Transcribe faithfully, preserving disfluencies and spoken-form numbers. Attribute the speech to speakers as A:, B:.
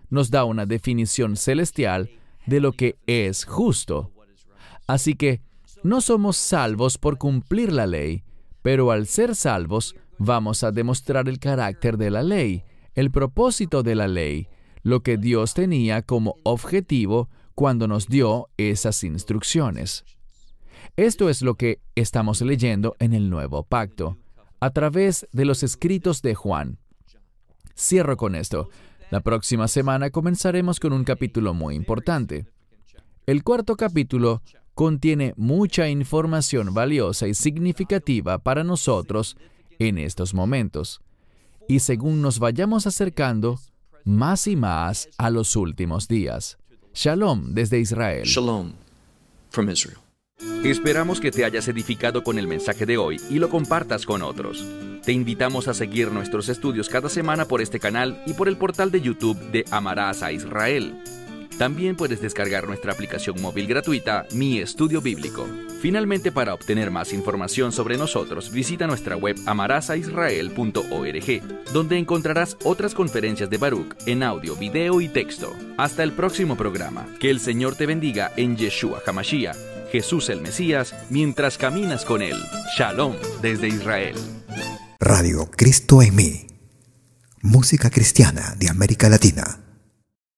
A: nos da una definición celestial de lo que es justo. Así que no somos salvos por cumplir la ley, pero al ser salvos, vamos a demostrar el carácter de la ley, el propósito de la ley, lo que Dios tenía como objetivo cuando nos dio esas instrucciones. Esto es lo que estamos leyendo en el Nuevo Pacto, a través de los escritos de Juan. Cierro con esto. La próxima semana comenzaremos con un capítulo muy importante. El cuarto capítulo contiene mucha información valiosa y significativa para nosotros en estos momentos. Y según nos vayamos acercando más y más a los últimos días. Shalom desde Israel.
B: Shalom from Israel.
C: Esperamos que te hayas edificado con el mensaje de hoy y lo compartas con otros. Te invitamos a seguir nuestros estudios cada semana por este canal y por el portal de YouTube de Amarás a Israel. También puedes descargar nuestra aplicación móvil gratuita, Mi Estudio Bíblico. Finalmente, para obtener más información sobre nosotros, visita nuestra web amarás a israel punto org, donde encontrarás otras conferencias de Baruch en audio, video y texto. Hasta el próximo programa. Que el Señor te bendiga en Yeshua HaMashiach, Jesús el Mesías, mientras caminas con Él. Shalom desde Israel.
D: Radio Cristo en mí. Música cristiana de América Latina.